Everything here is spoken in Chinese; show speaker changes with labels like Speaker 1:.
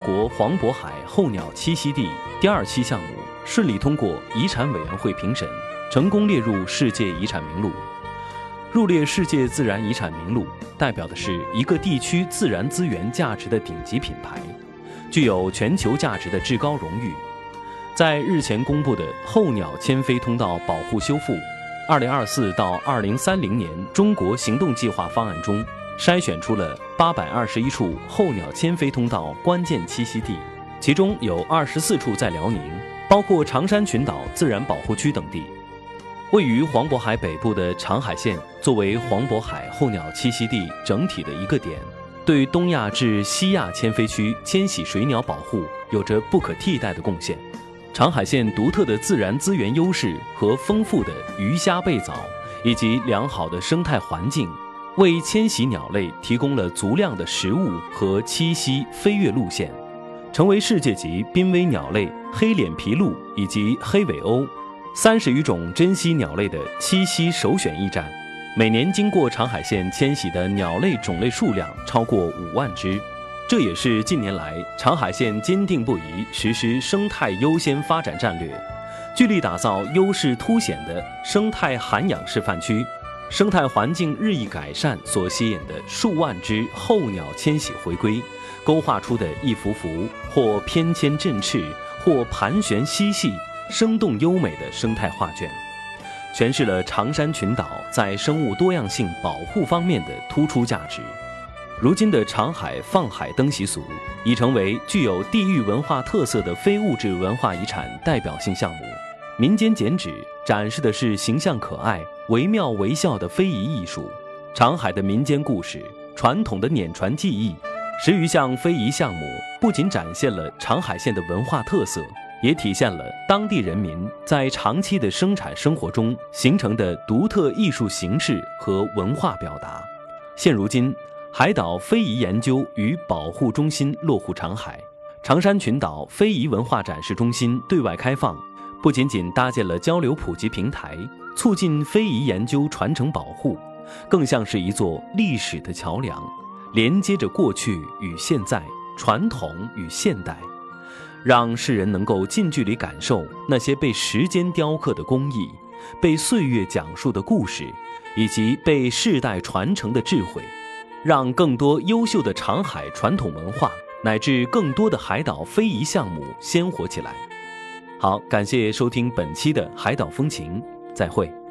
Speaker 1: 国黄渤海候鸟栖息地第2期项目顺利通过遗产委员会评审，成功列入世界遗产名录。入列世界自然遗产名录，代表的是一个地区自然资源价值的顶级品牌，具有全球价值的至高荣誉。在日前公布的候鸟迁飞通道保护修复2024到2030年中国行动计划方案中，筛选出了821处候鸟迁飞通道关键栖息地，其中有24处在辽宁，包括长山群岛自然保护区等地。位于黄渤海北部的长海县作为黄渤海候鸟栖息地整体的一个点，对东亚至西亚迁飞区迁徙水鸟保护有着不可替代的贡献。长海县独特的自然资源优势和丰富的鱼虾贝藻以及良好的生态环境，为迁徙鸟类提供了足量的食物和栖息飞跃路线，成为世界级濒危鸟类黑脸琵鹭以及黑尾鸥30余种珍稀鸟类的栖息首选驿站。每年经过长海县迁徙的鸟类种类数量超过5万只，这也是近年来长海县坚定不移实施生态优先发展战略，聚力打造优势凸显的生态涵养示范区，生态环境日益改善所吸引的数万只候鸟迁徙回归，勾画出的一幅幅或翩跹振翅或盘旋嬉戏生动优美的生态画卷，诠释了长山群岛在生物多样性保护方面的突出价值。如今的长海放海灯习俗已成为具有地域文化特色的非物质文化遗产代表性项目。民间剪纸展示的是形象可爱、惟妙惟肖的非遗艺术，长海的民间故事、传统的碾传技艺，10余项非遗项目不仅展现了长海县的文化特色，也体现了当地人民在长期的生产生活中形成的独特艺术形式和文化表达。现如今，海岛非遗研究与保护中心落户长海，长山群岛非遗文化展示中心对外开放，不仅仅搭建了交流普及平台，促进非遗研究传承保护，更像是一座历史的桥梁，连接着过去与现在、传统与现代，让世人能够近距离感受那些被时间雕刻的工艺，被岁月讲述的故事，以及被世代传承的智慧，让更多优秀的长海传统文化乃至更多的海岛非遗项目鲜活起来。好，感谢收听本期的海岛风情，再会。